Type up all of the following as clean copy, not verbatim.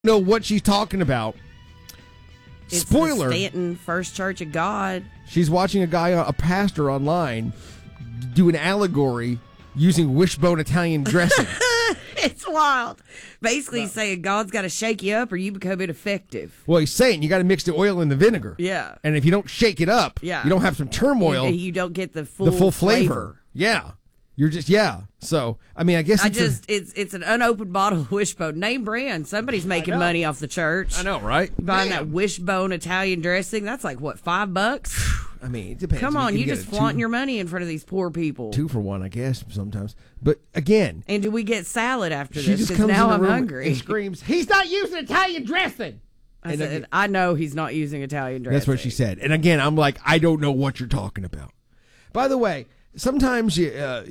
know what she's talking about. It's Spoiler. the Stanton First Church of God. She's watching a pastor online do an allegory using wishbone Italian dressing. It's wild. Basically saying God's got to shake you up or you become ineffective. Well, he's saying you got to mix the oil and the vinegar. Yeah. And if you don't shake it up, you don't have some turmoil. You don't get the full flavor. Yeah. You're just, So, I mean, I guess it's an unopened bottle of Wishbone. Name brand. Somebody's making money off the church. I know, right? Buying that Wishbone Italian dressing, that's like, what, $5? I mean, it depends. Come on, you just flaunting your money in front of these poor people. 2 for 1, I guess, sometimes. But again. And do we get salad after she this? Just comes now in the I'm room hungry. And screams, he's not using Italian dressing. I said, I know he's not using Italian dressing. That's what she said. And again, I'm like, I don't know what you're talking about. By the way, sometimes you let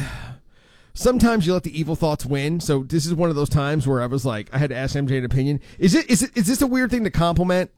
the evil thoughts win. So this is one of those times where I was like, I had to ask MJ an opinion. Is this a weird thing to compliment?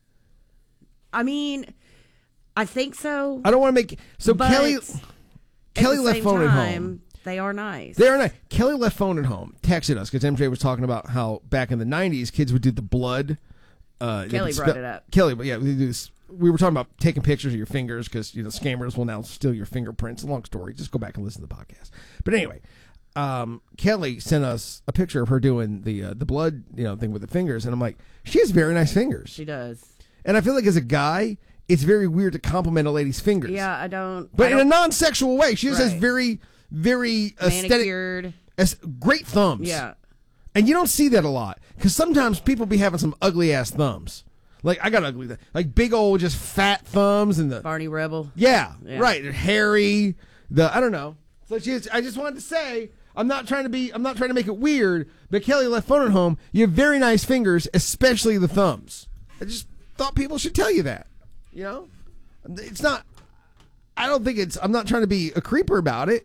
I mean, I think so. I don't want to make Kelly left phone at home. They are nice. They are nice. Kelly left phone at home. Texted us because MJ was talking about how back in the 90s kids would do the blood. Kelly brought it up. Kelly, but yeah, we were talking about taking pictures of your fingers because scammers will now steal your fingerprints. Long story. Just go back and listen to the podcast. But anyway, Kelly sent us a picture of her doing the blood thing with the fingers, and I'm like, she has very nice fingers. She does. And I feel like as a guy, it's very weird to compliment a lady's fingers. Yeah, I don't. But in a non-sexual way, she just has very, very manicured, great thumbs. Yeah. And you don't see that a lot because sometimes people be having some ugly ass thumbs. Like I got ugly, like big old just fat thumbs and the Barney Rebel. Yeah, right. Hairy. I don't know. So I just wanted to say I'm not trying to make it weird. But Kelly left phone at home. You have very nice fingers, especially the thumbs. I just thought people should tell you that. It's not. I don't think it's. I'm not trying to be a creeper about it.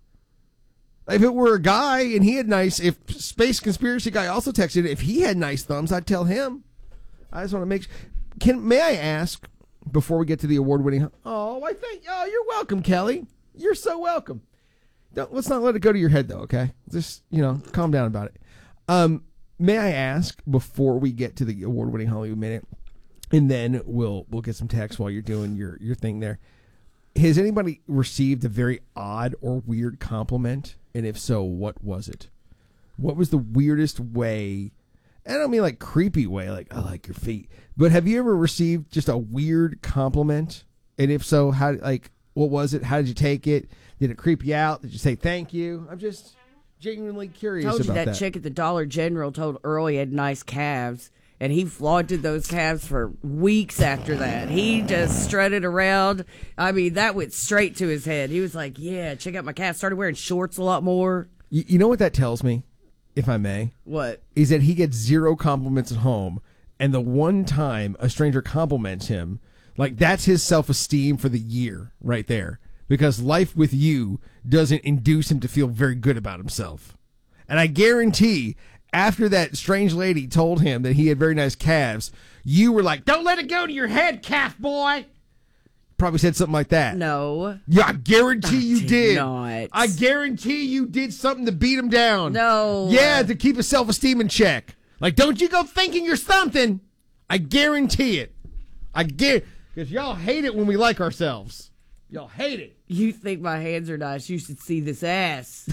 If it were a guy and he had if Space Conspiracy Guy also texted, if he had nice thumbs, I'd tell him. I just want to make sure. May I ask, before we get to the award-winning... Oh, you're welcome, Kelly. You're so welcome. Let's not let it go to your head, though, okay? Just, calm down about it. May I ask, before we get to the award-winning Hollywood Minute, and then we'll get some text while you're doing your thing there. Has anybody received a very odd or weird compliment? And if so, what was it? What was the weirdest way? I don't mean like creepy way, like I like your feet. But have you ever received just a weird compliment? And if so, what was it? How did you take it? Did it creep you out? Did you say thank you? I'm just genuinely curious about that. Told you that chick at the Dollar General told Earl he had nice calves. And he flaunted those calves for weeks after that. He just strutted around. I mean, that went straight to his head. He was like, yeah, check out my calves. Started wearing shorts a lot more. You know what that tells me, if I may? What? Is that he gets zero compliments at home. And the one time a stranger compliments him, that's his self-esteem for the year right there. Because life with you doesn't induce him to feel very good about himself. And I guarantee... after that strange lady told him that he had very nice calves, you were like, don't let it go to your head, calf boy. Probably said something like that. No. Yeah, I guarantee you did. Not. I guarantee you did something to beat him down. No. Yeah, to keep his self-esteem in check. Don't you go thinking you're something. I guarantee it. Because y'all hate it when we like ourselves. Y'all hate it. You think my hands are nice. You should see this ass.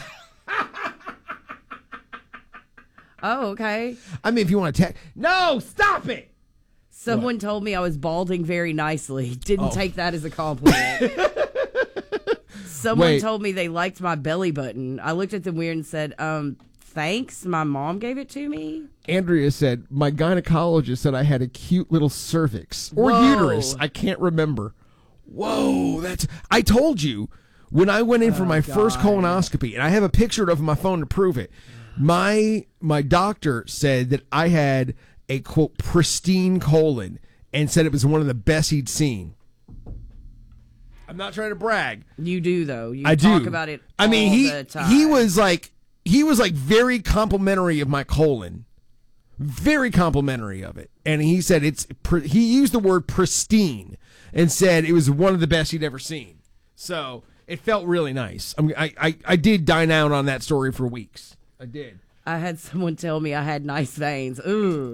Oh, okay. I mean, if you want to No, stop it! Someone told me I was balding very nicely. Didn't take that as a compliment. Someone told me they liked my belly button. I looked at them weird and said, thanks, my mom gave it to me. Andrea said, my gynecologist said I had a cute little cervix. Or uterus. I can't remember. Whoa, I told you, when I went in for my first colonoscopy, and I have a picture of my phone to prove it, my doctor said that I had a, quote, pristine colon and said it was one of the best he'd seen. I'm not trying to brag. You do, though. I talk do. about it the time. He was very complimentary of my colon. Very complimentary of it. And he said he used the word pristine and said it was one of the best he'd ever seen. So it felt really nice. I did dine out on that story for weeks. I did. I had someone tell me I had nice veins. Ooh.